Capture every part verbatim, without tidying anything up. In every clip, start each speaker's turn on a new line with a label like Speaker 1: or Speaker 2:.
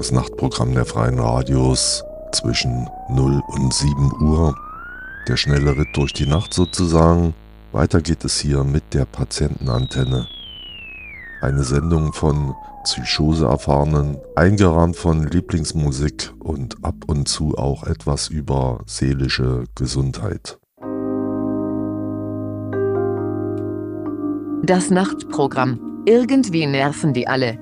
Speaker 1: das Nachtprogramm der Freien Radios zwischen null und sieben Uhr. Der schnelle Ritt durch die Nacht sozusagen. Weiter geht es hier mit der Patientenantenne. Eine Sendung von Psychose-Erfahrenen, eingerahmt von Lieblingsmusik und ab und zu auch etwas über seelische Gesundheit.
Speaker 2: Das Nachtprogramm. Irgendwie nerven die alle.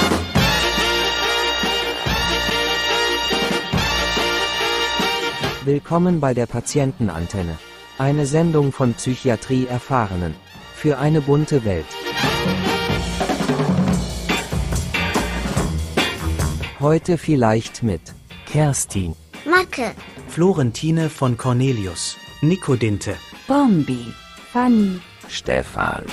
Speaker 3: Willkommen bei der Patientenantenne. Eine Sendung von Psychiatrie-Erfahrenen. Für eine bunte Welt. Heute vielleicht mit Kerstin,
Speaker 4: Macke,
Speaker 5: Florentine von Cornelius, Nico Dinte,
Speaker 6: Bombi, Fanny,
Speaker 3: Stefan.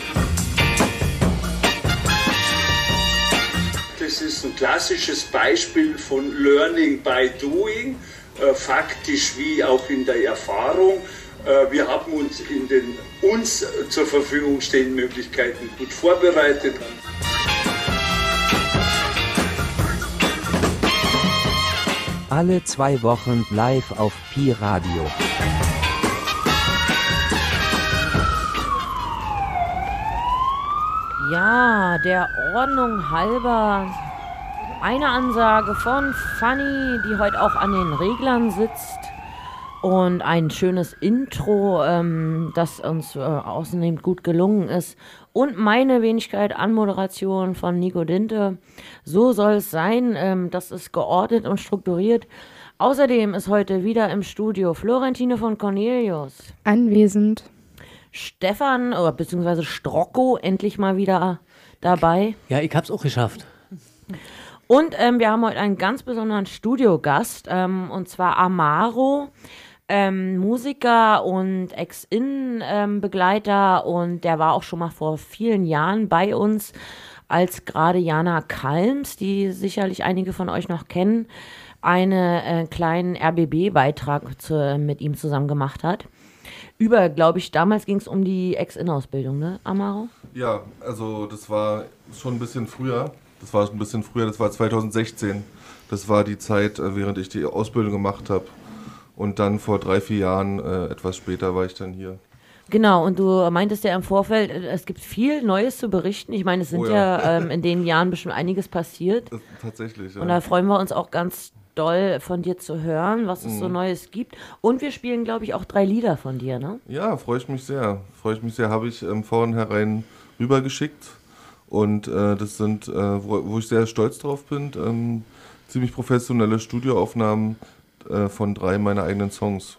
Speaker 7: Das ist ein klassisches Beispiel von Learning by Doing, äh, faktisch wie auch in der Erfahrung. Äh, wir haben uns in den uns zur Verfügung stehenden Möglichkeiten gut vorbereitet.
Speaker 3: Alle zwei Wochen live auf Pi Radio.
Speaker 8: Ja, der Ordnung halber eine Ansage von Fanny, die heute auch an den Reglern sitzt. Und ein schönes Intro, ähm, das uns äh, außerdem gut gelungen ist. Und meine Wenigkeit Anmoderation von Nico Dinte. So soll es sein. Ähm, das ist geordnet und strukturiert. Außerdem ist heute wieder im Studio Florentine von Cornelius.
Speaker 6: Anwesend.
Speaker 8: Stefan, oder beziehungsweise Strocco, endlich mal wieder dabei.
Speaker 5: Ja, ich hab's auch geschafft.
Speaker 8: Und ähm, wir haben heute einen ganz besonderen Studiogast, ähm, und zwar Amaro. Ähm, Musiker und Ex-In-Begleiter, ähm, und der war auch schon mal vor vielen Jahren bei uns, als gerade Jana Kalms, die sicherlich einige von euch noch kennen, einen äh, kleinen R B B-Beitrag zu, mit ihm zusammen gemacht hat. Über, glaube ich, damals ging es um die Ex-In-Ausbildung, ne, Amaro?
Speaker 9: Ja, also das war schon ein bisschen früher. Das war ein bisschen früher, das war zwanzig sechzehn. Das war die Zeit, während ich die Ausbildung gemacht habe. Und dann vor drei, vier Jahren, äh, etwas später, war ich dann hier.
Speaker 8: Genau, und du meintest ja im Vorfeld, es gibt viel Neues zu berichten. Ich meine, es sind oh ja, ja ähm, in den Jahren bestimmt einiges passiert.
Speaker 9: Das, tatsächlich, ja.
Speaker 8: Und da freuen wir uns auch ganz doll von dir zu hören, was es mhm. so Neues gibt. Und wir spielen, glaube ich, auch drei Lieder von dir, ne?
Speaker 9: Ja, freue ich mich sehr. Freue ich mich sehr, habe ich ähm, vornherein rübergeschickt. Und äh, das sind, äh, wo, wo ich sehr stolz drauf bin, ähm, ziemlich professionelle Studioaufnahmen äh, von drei meiner eigenen Songs.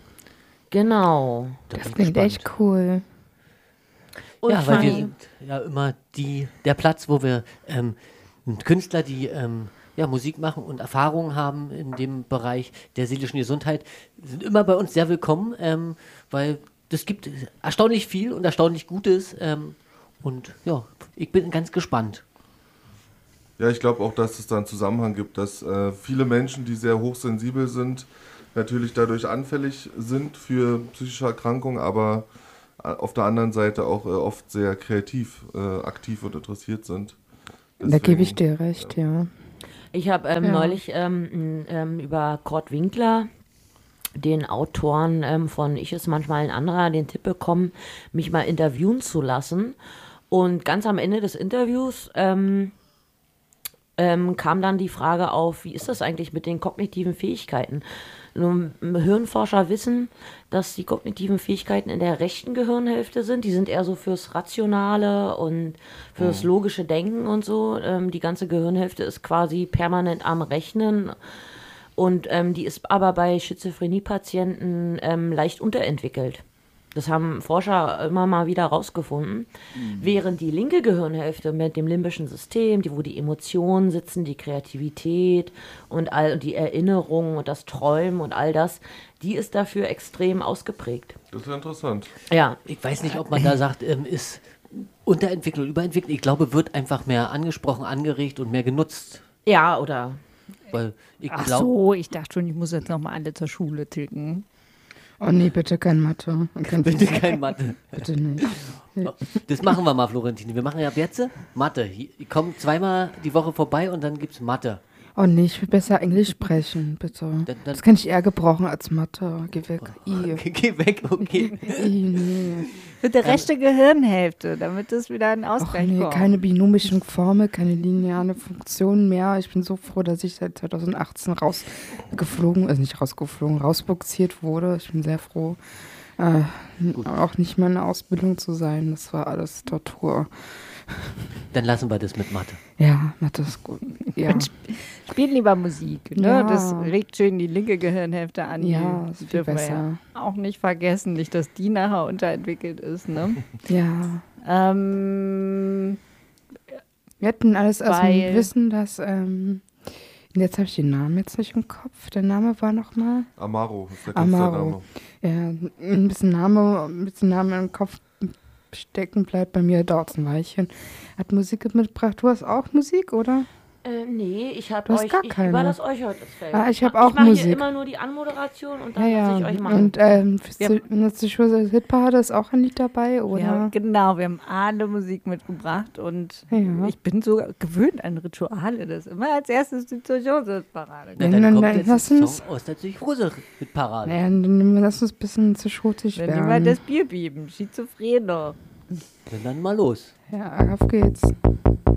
Speaker 8: Genau.
Speaker 6: Das, das klingt echt cool.
Speaker 5: Und ja, weil wir sind ja immer die, der Platz, wo wir ähm, Künstler, die ähm, ja, Musik machen und Erfahrungen haben in dem Bereich der seelischen Gesundheit, sind immer bei uns sehr willkommen, ähm, weil das gibt erstaunlich viel und erstaunlich Gutes. Ähm, und ja, ich bin ganz gespannt.
Speaker 9: Ja, ich glaube auch, dass es da einen Zusammenhang gibt, dass äh, viele Menschen, die sehr hochsensibel sind, natürlich dadurch anfällig sind für psychische Erkrankungen, aber auf der anderen Seite auch äh, oft sehr kreativ, äh, aktiv und interessiert sind.
Speaker 6: Deswegen, da gebe ich dir recht, ja. ja.
Speaker 8: Ich habe ähm, ja. neulich ähm, ähm, über Kurt Winkler, den Autoren ähm, von Ich ist manchmal ein anderer, den Tipp bekommen, mich mal interviewen zu lassen. Und ganz am Ende des Interviews ähm, ähm, kam dann die Frage auf, wie ist das eigentlich mit den kognitiven Fähigkeiten? Nun, Hirnforscher wissen, dass die kognitiven Fähigkeiten in der rechten Gehirnhälfte sind. Die sind eher so fürs Rationale und fürs logische Denken und so. Ähm, die ganze Gehirnhälfte ist quasi permanent am Rechnen. Und ähm, die ist aber bei Schizophrenie-Patienten ähm, leicht unterentwickelt. Das haben Forscher immer mal wieder rausgefunden. Mhm. Während die linke Gehirnhälfte mit dem limbischen System, die, wo die Emotionen sitzen, die Kreativität und all die Erinnerungen und das Träumen und all das, die ist dafür extrem ausgeprägt.
Speaker 9: Das ist ja interessant.
Speaker 8: Ja.
Speaker 5: Ich weiß nicht, ob man da sagt, ähm, ist unterentwickelt, überentwickelt. Ich glaube, wird einfach mehr angesprochen, angeregt und mehr genutzt.
Speaker 8: Ja, oder...
Speaker 5: Weil ich
Speaker 6: Ach
Speaker 5: glaub,
Speaker 6: so, ich dachte schon, ich muss jetzt nochmal alle zur Schule ticken. Oh nee, bitte kein Mathe.
Speaker 5: Bitte kein Mathe.
Speaker 6: Bitte nicht.
Speaker 5: Das machen wir mal, Florentine. Wir machen ja ab jetzt Mathe. Ich komme zweimal die Woche vorbei und dann gibt's Mathe.
Speaker 6: Oh nee, ich will besser Englisch sprechen, bitte.
Speaker 5: Dann, dann
Speaker 6: das kann ich eher gebrauchen als Mathe. Geh weg. I.
Speaker 5: Geh weg, okay.
Speaker 6: I, nee.
Speaker 4: Mit der rechten Gehirnhälfte, damit es wieder ein Ausgleich
Speaker 6: Och nee,
Speaker 4: kommt.
Speaker 6: keine binomischen Formeln, keine lineare Funktion mehr. Ich bin so froh, dass ich seit zwanzig achtzehn rausgeflogen, also nicht rausgeflogen, rausbuxiert wurde. Ich bin sehr froh, äh, auch nicht mehr in der Ausbildung zu sein. Das war alles Tortur.
Speaker 5: Dann lassen wir das mit Mathe.
Speaker 6: Ja, Mathe ist gut. Ja.
Speaker 4: Spielen lieber Musik. Ne?
Speaker 6: Ja.
Speaker 4: Das regt schön die linke Gehirnhälfte an.
Speaker 6: Ja,
Speaker 4: Die
Speaker 6: ist viel
Speaker 4: dürfen wir
Speaker 6: besser.
Speaker 4: ja auch nicht vergessen, nicht, dass die nachher unterentwickelt ist. Ne?
Speaker 6: Ja.
Speaker 4: ähm,
Speaker 6: Wir hatten alles aus
Speaker 4: Weil-
Speaker 6: dem Wissen, dass, ähm, jetzt habe ich den Namen jetzt nicht im Kopf. Der Name war nochmal?
Speaker 9: Amaro ist der
Speaker 6: Amaro.
Speaker 9: Künstlername.
Speaker 6: Ja, ein bisschen Name, ein bisschen Name im Kopf stecken bleibt bei mir, dauert ein Weilchen. Hat Musik mitgebracht. Du hast auch Musik, oder?
Speaker 8: Äh, nee, ich hab
Speaker 6: Du hast
Speaker 8: euch,
Speaker 6: gar
Speaker 8: ich
Speaker 6: keine.
Speaker 8: überlasse euch heute das Feld.
Speaker 6: Ah, ich hab
Speaker 8: mach-
Speaker 6: auch
Speaker 8: ich mach
Speaker 6: Musik.
Speaker 8: hier immer nur die Anmoderation und
Speaker 6: Ja,
Speaker 8: dann
Speaker 6: ja.
Speaker 8: lasse ich euch machen.
Speaker 6: Und ähm, für
Speaker 4: Ja.
Speaker 6: Zu- in der Zuschauer Hitparade ist auch ein Lied dabei, oder?
Speaker 4: ja, genau, wir haben alle Musik mitgebracht und
Speaker 6: Ja.
Speaker 4: ich bin so gewöhnt an Rituale, das immer als erstes die Parade.
Speaker 5: Na,
Speaker 6: Ja,
Speaker 5: dann
Speaker 6: dann-
Speaker 5: kommt
Speaker 6: dann
Speaker 5: jetzt
Speaker 6: lass
Speaker 5: ein
Speaker 6: uns-
Speaker 5: Song aus der Psychose mit Parade.
Speaker 6: Naja, dann lass uns ein bisschen zu schotig
Speaker 4: Dann nehmen wir
Speaker 6: werden.
Speaker 4: das Bier bieben, Schizophreno.
Speaker 5: Dann, dann mal los.
Speaker 6: Ja, auf geht's.